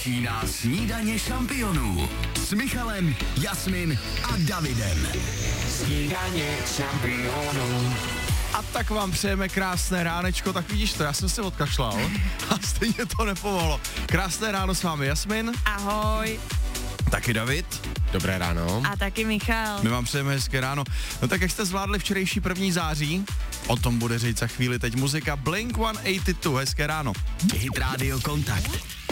Začíná snídaně šampionů s Michalem, Jasmin a Davidem. Snídaně šampionů. A tak vám přejeme krásné ránečko, tak vidíš to, já jsem se odkašlal a stejně to nepomohlo. Krásné ráno s vámi Jasmin. Ahoj. Taky David. Dobré ráno. A taky Michal. My vám přejeme hezké ráno. No tak jak jste zvládli včerejší 1. září? O tom bude říct za chvíli teď muzika Blink-182. Hezké ráno. Hit Radio Kontakt.